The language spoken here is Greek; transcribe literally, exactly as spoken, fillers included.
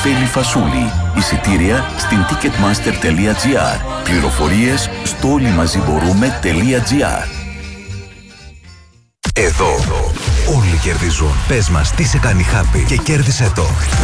Νεφέλη Φασούλη. Εισιτήρια στην ticketmaster τελεία gr. Πληροφορίες στο όλοιμαζιμπορούμε τελεία gr. Εδώ όλοι κερδίζουν. Πες μας τι σε κάνει happy και κέρδισε το.